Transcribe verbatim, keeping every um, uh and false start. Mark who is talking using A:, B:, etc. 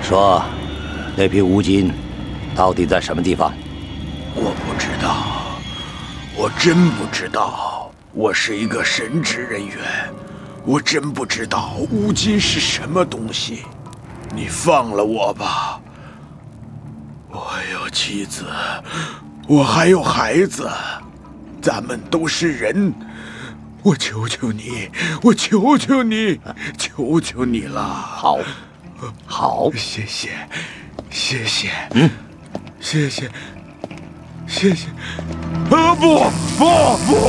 A: 说，那批乌金到底在什么地方？
B: 我不知道，我真不知道。我是一个神职人员，我真不知道乌金是什么东西。你放了我吧。我有妻子，我还有孩子，咱们都是人。我求求你，我求求你，求求你了。
A: 好，好，
B: 谢谢，谢谢，
A: 嗯，
B: 谢谢，谢谢。啊不不不！